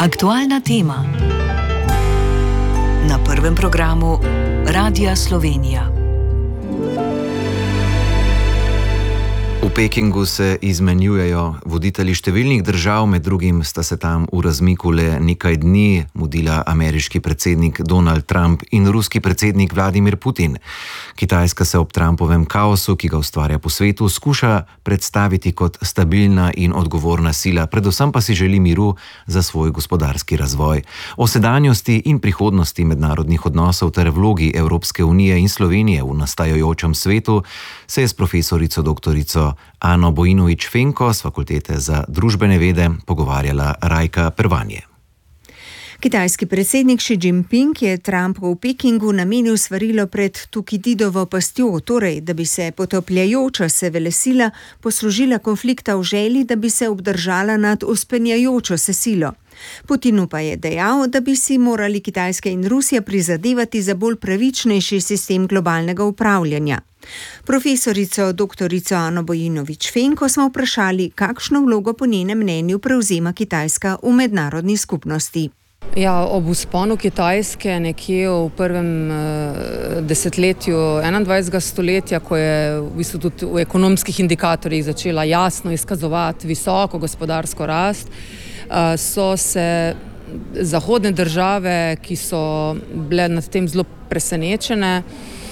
Aktualna tema na prvem programu Radia Slovenija. V Pekingu se izmenjujejo voditelji številnih držav, med drugim sta se tam v razmiku le nekaj dni mudila ameriški predsednik Donald Trump in ruski predsednik Vladimir Putin. Kitajska se ob Trumpovem kaosu, ki ga ustvarja po svetu, skuša predstaviti kot stabilna in odgovorna sila, predvsem pa si želi miru za svoj gospodarski razvoj. O sedanjosti in prihodnosti mednarodnih odnosov ter vlogi Evropske unije in Slovenije v nastajajočem svetu se je s profesorico doktorico Ano Bojinović-Fenko z Fakultete za družbene vede pogovarjala Rajka Pervanje. Kitajski predsednik Xi Jinping je Trumpu v Pekingu namenil svarilo pred Tukididovo pastjo, torej, da bi se potapljajoča se velesila poslužila konflikta v želji, da bi se obdržala nad vzpenjajočo se silo. Putinu pa je dejal, da bi si morali Kitajska in Rusija prizadevati za bolj pravičnejši sistem globalnega upravljanja. Profesorico doktorico Ano Bojinović-Fenko smo vprašali, kakšno vlogo po njenem mnenju prevzema Kitajska v mednarodni skupnosti. Ja, ob vzponu Kitajske nekje v prvem desetletju 21. stoletja, ko je v bistvu tudi v ekonomskih indikatorjih začela jasno izkazovati visoko gospodarsko rast, so se zahodne države, ki so bile nad tem zelo presenečene,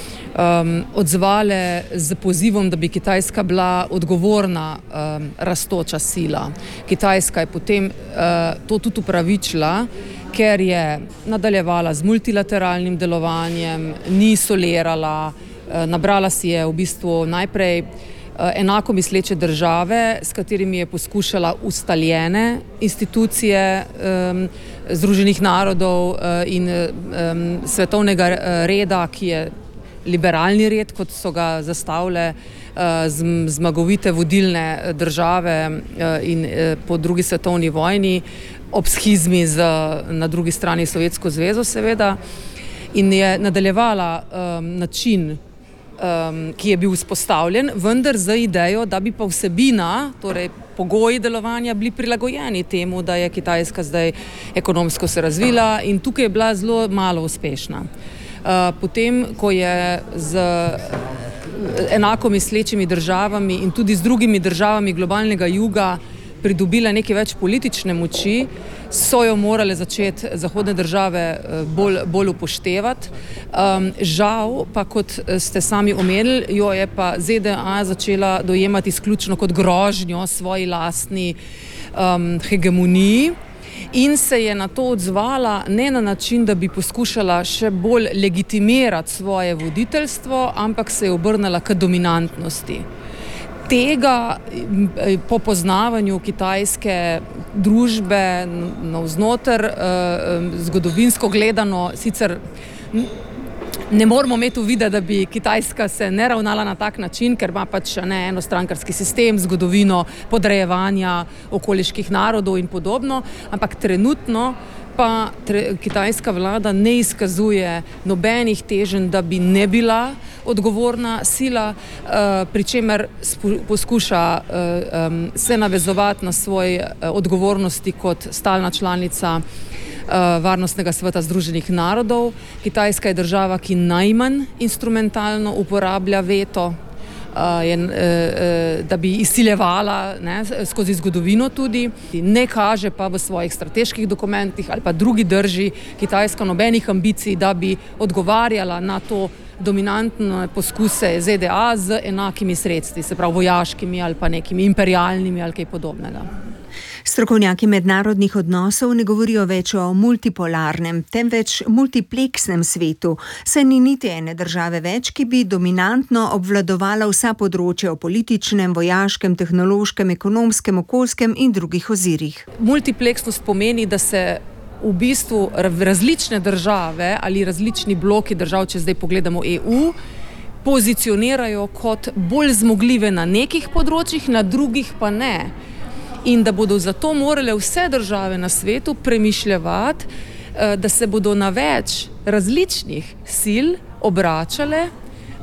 odzvale z pozivom, da bi Kitajska bila odgovorna rastoča sila. Kitajska je potem to tudi upravičila, ker je nadaljevala z multilateralnim delovanjem, ni isolirala, nabrala si je v bistvu najprej enako misleče države, s katerimi je poskušala ustaljene institucije Združenih narodov in svetovnega reda, ki je liberalni red, kot so ga zastavile zmagovite vodilne države in po drugi svetovni vojni, ob schizmi na drugi strani Sovjetsko zvezo seveda, in je nadaljevala način, ki je bil vzpostavljen, vendar z idejo, da bi pa vsebina, torej pogoji delovanja, bili prilagojeni temu, da je Kitajska zdaj ekonomsko se razvila, in tukaj je bila zelo malo uspešna. Potem, ko je z enako mislečimi državami in tudi z drugimi državami globalnega juga pridobila nekaj več politične moči, so jo morale začeti zahodne države bolj upoštevati. Žal pa, kot ste sami omenili, jo je pa ZDA začela dojemati izključno kot grožnjo svoji lastni hegemoniji in se je na to odzvala ne na način, da bi poskušala še bolj legitimirati svoje voditeljstvo, ampak se je obrnila k dominantnosti. Tega po poznavanju kitajske družbe navznoter, zgodovinsko gledano, sicer ne moramo imeti uvida, da bi Kitajska se ne ravnala na tak način, ker ima pač enostrankarski sistem, zgodovino podrejevanja okoliških narodov in podobno, ampak trenutno pa kitajska vlada ne izkazuje nobenih teženj, da bi ne bila odgovorna sila, pri čemer poskuša se navezovati na svoje odgovornosti kot stalna članica Varnostnega sveta Združenih narodov. Kitajska je država, ki najmanj instrumentalno uporablja veto, da bi izsiljevala skozi zgodovino tudi. Ne kaže pa v svojih strateških dokumentih ali pa drugi drži Kitajska nobenih ambicij, da bi odgovarjala na to dominantne poskuse ZDA z enakimi sredstvi, se pravi vojaškimi ali pa nekimi imperialnimi ali kaj podobnega. Strokovnjaki mednarodnih odnosov ne govorijo več o multipolarnem, temveč multipleksnem svetu, saj ni niti ene države več, ki bi dominantno obvladovala vsa področja v političnem, vojaškem, tehnološkem, ekonomskem, okoljskem in drugih ozirih. Multipleksnost pomeni, da se v bistvu različne države ali različni bloki držav, če zdaj pogledamo EU, pozicionirajo kot bolj zmogljive na nekih področjih, na drugih pa ne. In da bodo zato morale vse države na svetu premišljevati, da se bodo na več različnih sil obračale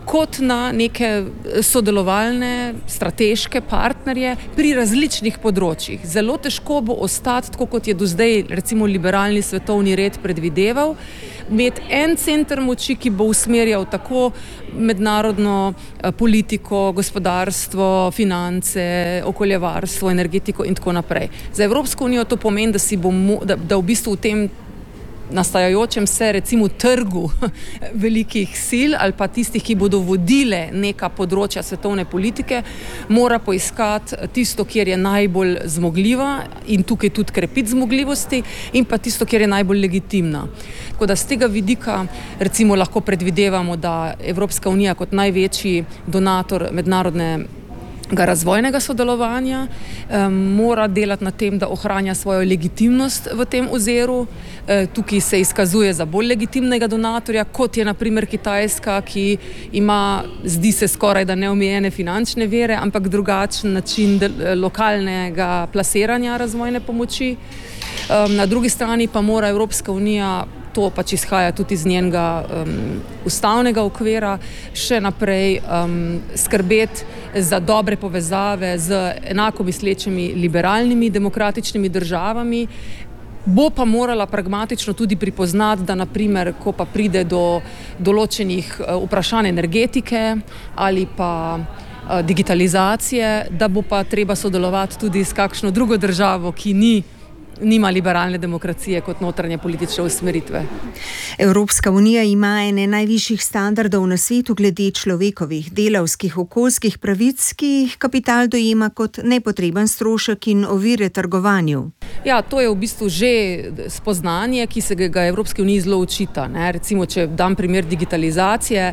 kot na neke sodelovalne, strateške partnerje pri različnih področjih. Zelo težko bo ostati, tako kot je do zdaj recimo liberalni svetovni red predvideval, imeti en center moči, ki bo usmerjal tako mednarodno politiko, gospodarstvo, finance, okoljevarstvo, energetiko in tako naprej. Za Evropsko unijo to pomeni, da v bistvu v tem nastajajočem se recimo trgu velikih sil ali pa tistih, ki bodo vodile neka področja svetovne politike, mora poiskati tisto, kjer je najbolj zmogljiva in tukaj tudi krepiti zmogljivosti in pa tisto, kjer je najbolj legitimna. Tako da z tega vidika recimo lahko predvidevamo, da Evropska unija kot največji donator mednarodnega razvojnega sodelovanja mora delati na tem, da ohranja svojo legitimnost v tem oziru. Tukaj se izkazuje za bolj legitimnega donatorja, kot je na primer Kitajska, ki ima, zdi se skoraj da neomejene finančne vire, ampak drugačen način lokalnega plasiranja razvojne pomoči. Na drugi strani pa mora Evropska unija, to pač izhaja tudi iz njenega ustavnega okvira, še naprej skrbeti za dobre povezave z enako mislečimi liberalnimi, demokratičnimi državami. Bo pa morala pragmatično tudi pripoznati, da naprimer, ko pa pride do določenih vprašanj energetike ali pa digitalizacije, da bo pa treba sodelovati tudi s kakšno drugo državo, ki nima liberalne demokracije kot notranje politične usmeritve. Evropska unija ima ene najvišjih standardov na svetu glede človekovih, delavskih, okoljskih pravic, ki jih kapital dojema kot nepotreben strošek in ovire trgovanju. Ja, to je v bistvu že spoznanje, ki se ga Evropski uniji zelo očita. Recimo, če dam primer digitalizacije,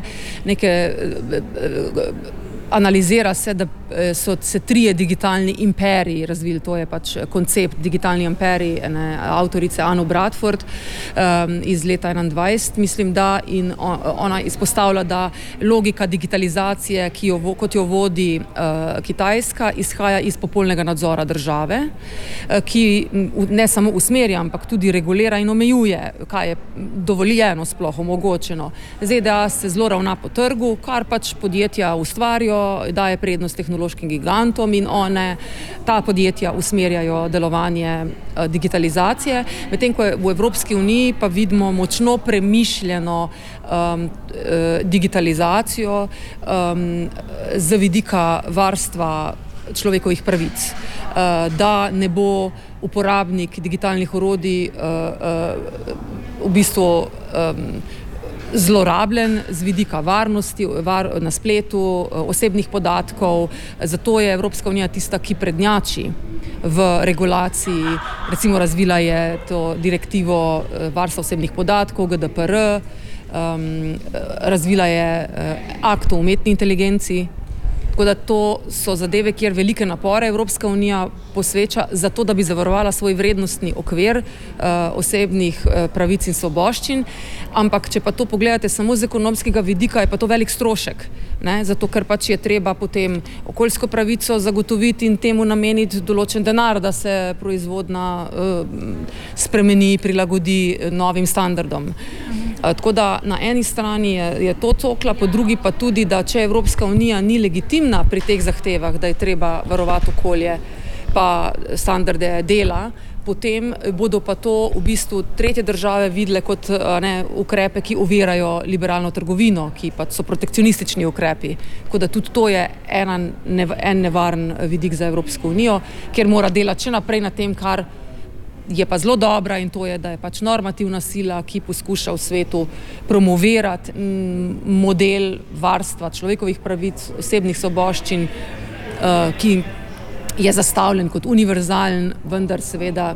analizira se, da so se 3 digitalni imperiji razvili, to je pač koncept digitalni imperij ene avtorice Anne Bradford iz leta 2021, mislim da, in ona izpostavlja, da logika digitalizacije, kot jo vodi Kitajska, izhaja iz popolnega nadzora države, ki ne samo usmerja, ampak tudi regulira in omejuje, kaj je dovoljeno, sploh omogočeno. ZDA se zelo ravna po trgu, kar pač podjetja ustvarijo, daje prednost tehnološkim gigantom in ta podjetja usmerjajo delovanje digitalizacije. Medtem ko v Evropski uniji pa vidimo močno premišljeno digitalizacijo z vidika varstva človekovih pravic. Da ne bo uporabnik digitalnih orodij v bistvu zlorabljen z vidika varnosti na spletu, osebnih podatkov. Zato je Evropska unija tista, ki prednjači v regulaciji. Recimo razvila je to direktivo varstva osebnih podatkov, GDPR, razvila je akt o umetni inteligenci. Tako da to so zadeve, kjer velike napore Evropska unija posveča za to, da bi zavarovala svoj vrednostni okvir osebnih pravic in svoboščin. Ampak, če pa to pogledate samo z ekonomskega vidika, je pa to velik strošek. Zato, ker pač je treba potem okoljsko pravico zagotoviti in temu nameniti določen denar, da se proizvodnja spremeni, prilagodi novim standardom. Tako da na eni strani je to cokla, po drugi pa tudi, da če Evropska unija ni legitimna pri teh zahtevah, da je treba varovati okolje pa standarde dela, potem bodo pa to v bistvu tretje države videle kot ukrepe, ki ovirajo liberalno trgovino, ki pa so protekcionistični ukrepi. Tako da tudi to je en nevaren vidik za Evropsko unijo, kjer mora delati še naprej na tem, kar je pa zelo dobra, in to je, da je pač normativna sila, ki poskuša v svetu promovirati model varstva človekovih pravic, osebnih svoboščin, ki je zastavljen kot univerzalen, vendar seveda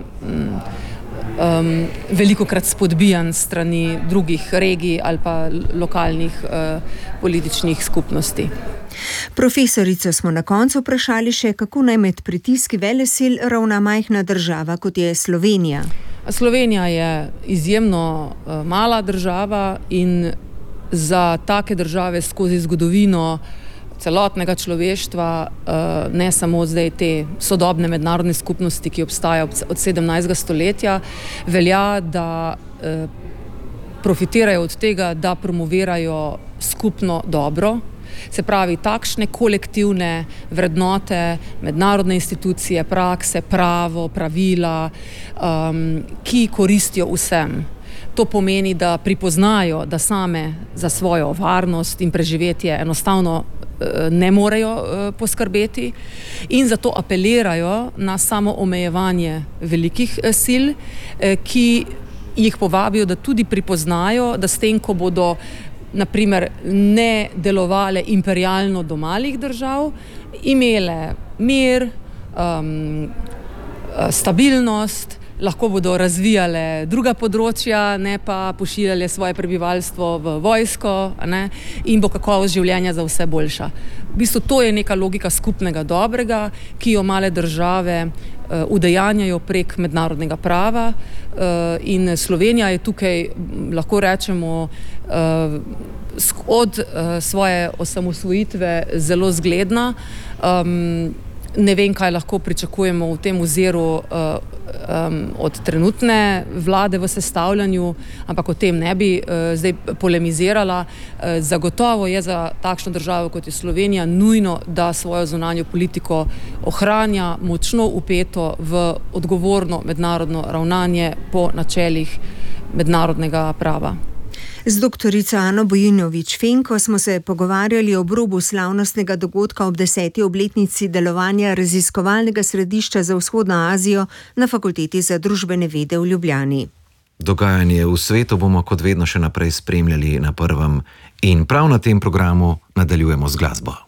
velikokrat spodbijan strani drugih regij ali pa lokalnih političnih skupnosti. Profesorico smo na koncu vprašali še, kako naj med pritiski velesil ravna majhna država, kot je Slovenija. Slovenija je izjemno mala država in za take države skozi zgodovino celotnega človeštva, ne samo zdaj te sodobne mednarodne skupnosti, ki obstajajo od 17. stoletja, velja, da profitirajo od tega, da promovirajo skupno dobro. Se pravi, takšne kolektivne vrednote, mednarodne institucije, prakse, pravo, pravila, ki koristijo vsem. To pomeni, da pripoznajo, da same za svojo varnost in preživetje enostavno ne morejo poskrbeti in zato apelirajo na samo omejevanje velikih sil, ki jih povabijo, da tudi pripoznajo, da s tem, ko bodo naprimer ne delovale imperialno do malih držav, imele mir, stabilnost, lahko bodo razvijale druga področja, ne pa pošiljale svoje prebivalstvo v vojsko, ne, in bo kakovost življenja za vse boljša. V bistvu to je neka logika skupnega dobrega, ki jo male države udejanjajo prek mednarodnega prava in Slovenija je tukaj, lahko rečemo, od svoje osamosvojitve zelo zgledna. Ne vem, kaj lahko pričakujemo v tem oziru od trenutne vlade v sestavljanju, ampak o tem ne bi zdaj polemizirala. Zagotovo je za takšno državo, kot je Slovenija, nujno, da svojo zunanjo politiko ohranja močno vpeto v odgovorno mednarodno ravnanje po načelih mednarodnega prava. Z doktorico Ano Bojinović-Fenko smo se pogovarjali ob robu slavnostnega dogodka ob 10. obletnici delovanja raziskovalnega središča za vzhodno Azijo na Fakulteti za družbene vede v Ljubljani. Dogajanje v svetu bomo kot vedno še naprej spremljali na Prvem in prav na tem programu nadaljujemo z glasbo.